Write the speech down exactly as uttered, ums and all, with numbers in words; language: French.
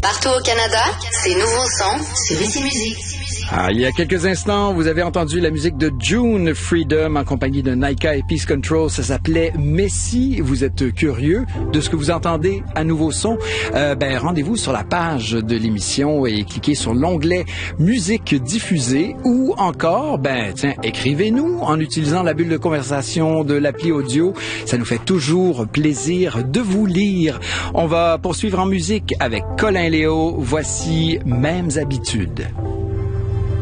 Partout au Canada, c'est Nouveau Son sur Ici Musique. Ah, il y a quelques instants, vous avez entendu la musique de June Freedom en compagnie de Naika et Peace Control. Ça s'appelait Messi. Vous êtes curieux de ce que vous entendez à Nouveau Son? Euh, ben, rendez-vous sur la page de l'émission et cliquez sur l'onglet Musique diffusée ou encore, ben, tiens, écrivez-nous en utilisant la bulle de conversation de l'appli audio. Ça nous fait toujours plaisir de vous lire. On va poursuivre en musique avec Colin Léo. Voici Mêmes habitudes.